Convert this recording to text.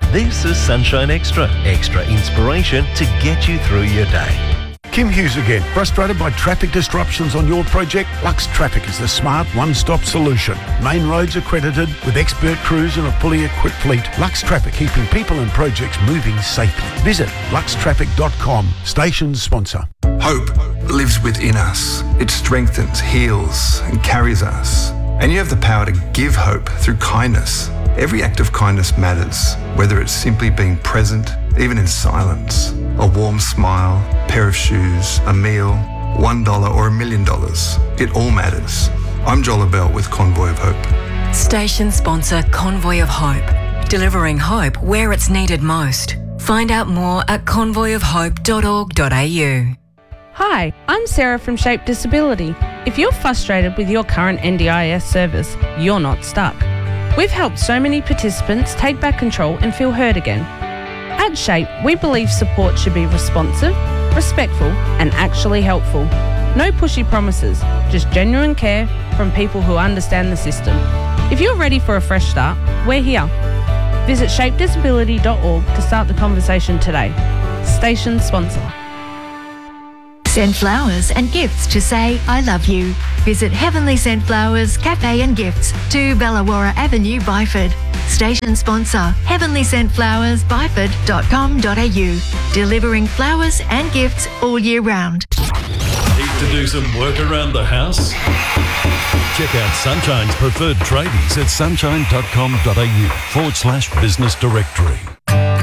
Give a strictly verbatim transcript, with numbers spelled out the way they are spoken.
This is Sunshine Extra. Extra inspiration to get you through your day. Kim Hughes again. Frustrated by traffic disruptions on your project? Lux Traffic is the smart one-stop solution. Main roads accredited with expert crews and a fully equipped fleet. Lux Traffic, keeping people and projects moving safely. Visit lux traffic dot com. Station's sponsor. Hope lives within us. It strengthens, heals, and carries us. And you have the power to give hope through kindness. Every act of kindness matters, whether it's simply being present, even in silence, a warm smile, pair of shoes, a meal, one dollar or a million dollars. It all matters. I'm Joel Bell with Convoy of Hope. Station sponsor Convoy of Hope, delivering hope where it's needed most. Find out more at convoy of hope dot org dot a u. Hi, I'm Sarah from Shape Disability. If you're frustrated with your current N D I S service, you're not stuck. We've helped so many participants take back control and feel heard again. At Shape, we believe support should be responsive, respectful, and actually helpful. No pushy promises, just genuine care from people who understand the system. If you're ready for a fresh start, we're here. Visit shape disability dot org to start the conversation today. Station sponsor. Send flowers and gifts to say I love you. Visit Heavenly Scent Flowers Cafe and Gifts, two Bellawara Avenue, Byford. Station sponsor Heavenly Scent Flowers Byford dot com dot a u. Delivering flowers and gifts all year round. Need to do some work around the house? Check out Sunshine's preferred tradies at sunshine dot com dot a u forward slash business directory.